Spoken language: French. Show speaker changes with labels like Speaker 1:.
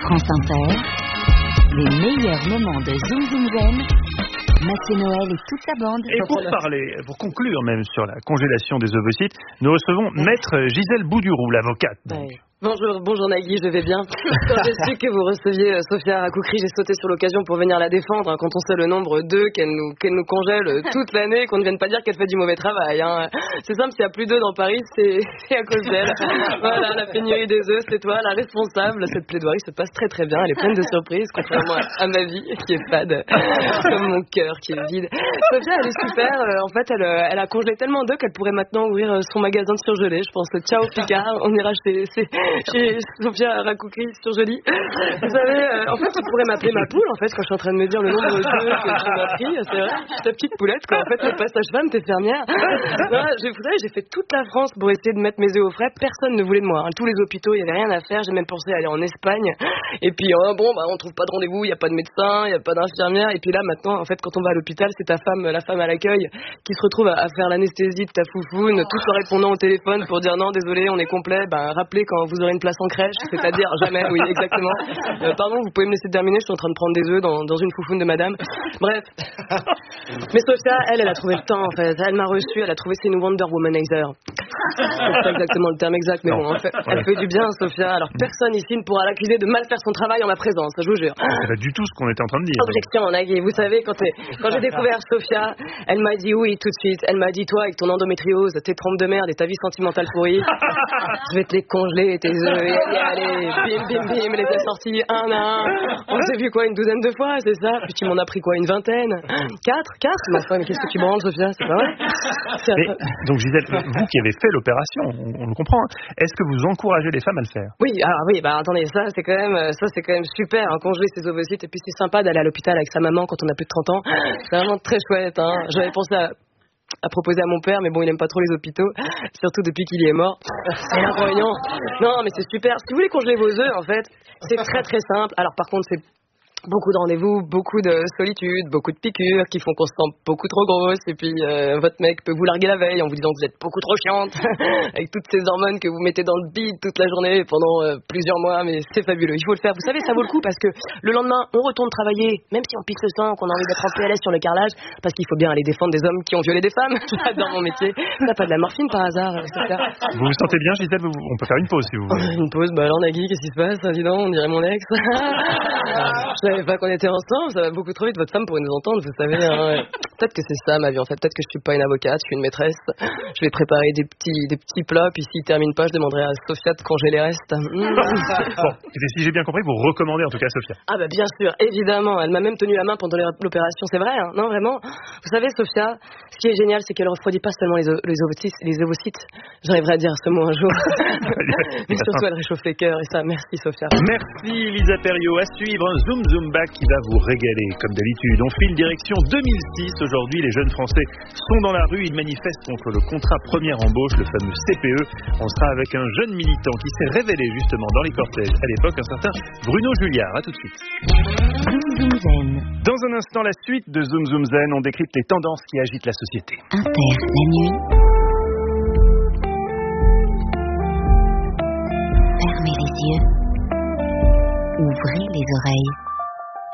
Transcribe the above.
Speaker 1: France Inter, les meilleurs moments de Zoom Zoom Zen, Mathieu Noël et toute la bande.
Speaker 2: Et pour conclure même sur la congélation des ovocytes, nous recevons Maître Gisèle Bouduroux, l'avocate.
Speaker 3: Ouais. Bonjour Nagui, je vais bien. Quand j'ai su que vous receviez Sophia Rakoukri, j'ai sauté sur l'occasion pour venir la défendre, quand on sait le nombre d'œufs qu'elle nous congèle toute l'année, qu'on ne vienne pas dire qu'elle fait du mauvais travail. Hein. C'est simple, s'il n'y a plus d'œufs dans Paris, c'est à cause d'elle. Voilà, la pénurie des œufs, c'est toi la responsable. Cette plaidoirie se passe très très bien, elle est pleine de surprises, contrairement à ma vie, qui est fade, comme mon cœur qui est vide. Sophia, elle est super. En fait, elle a congelé tellement d'œufs qu'elle pourrait maintenant ouvrir son magasin de surgelés. Je pense, ciao Picard, on ira chez Sophia Rakoukri surgelée. Vous savez, en fait, tu pourrais m'appeler ma poule, en fait, quand je suis en train de me dire le nombre d'œufs que tu m'as pris. C'est vrai, ta petite poulette, quoi. En fait, tu passes sage-femme, t'es fermière. Vous savez, j'ai fait toute la France pour essayer de mettre mes œufs au frais. Personne ne voulait de moi. Hein. Tous les hôpitaux, il n'y avait rien à faire. J'ai même pensé à aller en Espagne. Et puis, on trouve pas de rendez-vous, il n'y a pas de médecin, il n'y a pas d'infirmière. Et puis là, maintenant, en fait, quand on va à l'hôpital, c'est la femme à l'accueil, qui se retrouve à faire l'anesthésie de ta foufoune, tout en répondant au téléphone pour dire non, désolé, on est complet. Rappelez quand vous aurez une place en crèche, c'est-à-dire jamais, oui, exactement. Pardon, vous pouvez me laisser terminer, je suis en train de prendre des œufs dans une foufoune de madame. Bref. Mais Sophia, elle a trouvé le temps, en fait. Elle m'a reçu, elle a trouvé ses nouveaux Wonder Womanizer. C'est pas exactement le terme exact, mais bon, en fait, elle fait du bien, Sophia. Alors personne ici ne pourra l'accuser de mal faire son travail en ma présence, je vous jure.
Speaker 2: C'est pas du tout ce qu'on était en train de dire.
Speaker 3: Objection, Nagui. Vous savez, quand j'ai découvert Sophia, elle m'a dit oui tout de suite. Elle m'a dit, toi, avec ton endométriose, tes trompes de merde et ta vie sentimentale pourrie, je vais te les congeler, tes œufs, et allez, bim, elle les a sortis un à un. On s'est vu quoi, une douzaine de fois, c'est ça? Puis tu m'en as pris quoi, une vingtaine? Quatre? Mais qu'est-ce que tu branles, Sophia? C'est pas vrai?
Speaker 2: Donc Gisèle, vous qui avez fait l'opération, on le comprend, hein, est-ce que vous encouragez les femmes à le faire?
Speaker 3: Oui, attendez, ça c'est quand même super, hein, congeler ses ovocytes, et puis c'est sympa d'aller à l'hôpital avec sa maman quand on a plus de 30 ans. C'est vraiment très chouette, hein. J'avais pensé à proposer à mon père, mais bon, il aime pas trop les hôpitaux, surtout depuis qu'il y est mort. C'est inconvénient. Non, mais c'est super. Si vous voulez congeler vos œufs, en fait, c'est très très simple. Alors par contre, c'est beaucoup de rendez-vous, beaucoup de solitude, beaucoup de piqûres qui font qu'on se sent beaucoup trop grosse, et puis votre mec peut vous larguer la veille en vous disant que vous êtes beaucoup trop chiante avec toutes ces hormones que vous mettez dans le bide toute la journée pendant plusieurs mois, mais c'est fabuleux, il faut le faire. Vous savez, ça vaut le coup parce que le lendemain on retourne travailler, même si on pisse le sang, qu'on a envie d'être en PLS sur le carrelage, parce qu'il faut bien aller défendre des hommes qui ont violé des femmes. J'adore mon métier. T'as pas de la morphine par hasard, c'est ça?
Speaker 2: Vous vous sentez bien, Gisèle? On peut faire une pause si vous voulez.
Speaker 3: Une pause? Alors Nagui, qu'est-ce qui se passe? Dis donc, on dirait mon ex. Je savais pas qu'on était ensemble, ça va beaucoup trop vite, votre femme pourrait nous entendre, vous savez. Hein. Peut-être que c'est ça ma vie en fait, peut-être que je suis pas une avocate, je suis une maîtresse. Je vais préparer des petits plats, puis s'ils terminent pas, je demanderai à Sophia de congeler les restes.
Speaker 2: Bon, et si j'ai bien compris, vous recommandez en tout cas à Sophia.
Speaker 3: Ah bah bien sûr, évidemment, elle m'a même tenu la main pendant l'opération, c'est vrai, hein. Non vraiment. Vous savez Sophia, ce qui est génial, c'est qu'elle refroidit pas seulement les ovocytes, j'arriverai à dire ce mot un jour. Mais surtout elle réchauffe les cœurs, et ça, merci Sophia.
Speaker 2: Merci Lisa Perriot, à suivre Zoom Zoom Back qui va vous régaler comme d'habitude. On file direction 2006. Aujourd'hui, les jeunes Français sont dans la rue. Ils manifestent contre le contrat première embauche, le fameux CPE. On sera avec un jeune militant qui s'est révélé justement dans les cortèges à l'époque, un certain Bruno Julliard. À tout de suite.
Speaker 1: Zoom Zoom Zen.
Speaker 2: Dans un instant, la suite de Zoom Zoom Zen. On décrypte les tendances qui agitent la société.
Speaker 1: Inter, la nuit. Fermez les yeux. Ouvrez les oreilles.